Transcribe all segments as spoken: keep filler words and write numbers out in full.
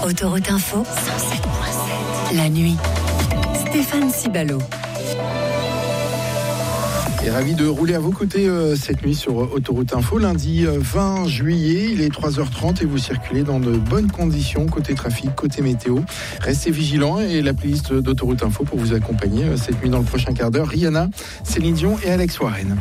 Autoroute Info, cent sept virgule sept. La nuit. Stéphane Cibalo. Et ravi de rouler à vos côtés euh, cette nuit sur Autoroute Info. Lundi euh, vingt juillet, il est trois heures trente et vous circulez dans de bonnes conditions côté trafic, côté météo. Restez vigilants et la playlist d'Autoroute Info pour vous accompagner euh, cette nuit dans le prochain quart d'heure. Rihanna, Céline Dion et Alex Warren.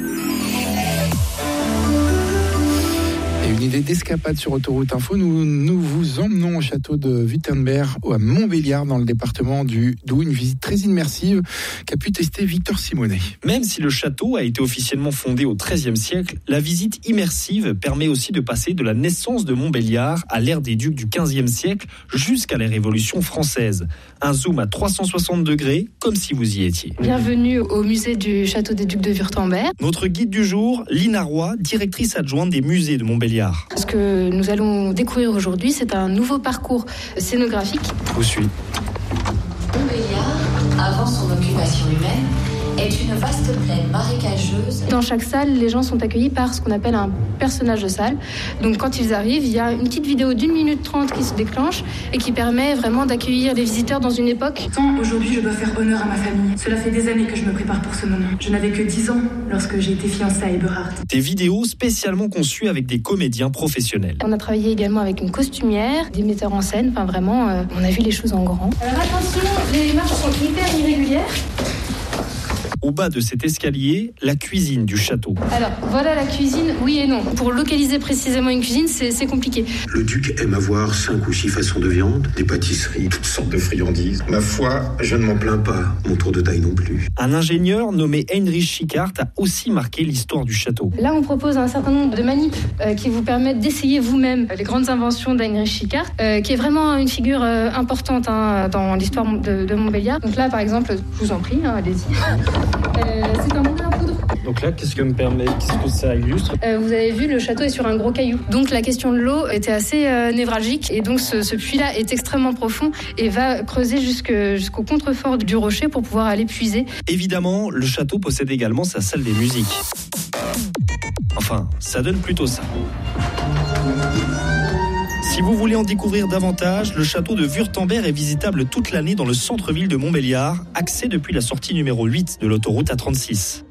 Une idée d'escapade sur Autoroute Info. Nous, nous vous emmenons au château de Wittenberg, à Montbéliard, dans le département du Doubs. Une visite très immersive qu'a pu tester Victor Simonet. Même si le château a été officiellement fondé au treizième siècle, la visite immersive permet aussi de passer de la naissance de Montbéliard à l'ère des ducs du quinzième siècle jusqu'à la Révolution française. Un zoom à trois cent soixante degrés, comme si vous y étiez. Bienvenue au musée du château des ducs de Wurtemberg. Notre guide du jour, Lina Roy, directrice adjointe des musées de Montbéliard. Ce que nous allons découvrir aujourd'hui, c'est un nouveau parcours scénographique. Je vous suis. Montbéliard, avant son occupation humaine, est une vaste plaine marécageuse. Dans chaque salle, les gens sont accueillis par ce qu'on appelle un personnage de salle. Donc quand ils arrivent, il y a une petite vidéo d'une minute trente qui se déclenche et qui permet vraiment d'accueillir les visiteurs dans une époque. Aujourd'hui, je dois faire honneur à ma famille. Cela fait des années que je me prépare pour ce moment. Je n'avais que dix ans lorsque j'ai été fiancée à Eberhard. Des vidéos spécialement conçues avec des comédiens professionnels. On a travaillé également avec une costumière, des metteurs en scène. Enfin vraiment, euh, on a vu les choses en grand. Alors attention, les marches sont hyper irrégulières. Au bas de cet escalier, la cuisine du château. Alors, voilà la cuisine, oui et non. Pour localiser précisément une cuisine, c'est, c'est compliqué. Le duc aime avoir cinq ou six façons de viande, des pâtisseries, toutes sortes de friandises. Ma foi, je ne m'en plains pas, mon tour de taille non plus. Un ingénieur nommé Heinrich Schickhardt a aussi marqué l'histoire du château. Là, on propose un certain nombre de manips euh, qui vous permettent d'essayer vous-même les grandes inventions d'Heinrich Schickhardt, euh, qui est vraiment une figure euh, importante hein, dans l'histoire de, de Montbéliard. Donc là, par exemple, je vous en prie, hein, allez-y. Euh, c'est un moulin à poudre. Donc là, qu'est-ce que me permet, qu'est-ce que ça illustre ? euh, Vous avez vu, le château est sur un gros caillou. Donc la question de l'eau était assez euh, névralgique. Et donc ce, ce puits-là est extrêmement profond et va creuser jusque, jusqu'au contrefort du rocher pour pouvoir aller puiser. Évidemment, le château possède également sa salle des musiques. Enfin, ça donne plutôt ça. Si vous voulez en découvrir davantage, le château de Wurtemberg est visitable toute l'année dans le centre-ville de Montbéliard, accès depuis la sortie numéro huit de l'autoroute A trente-six.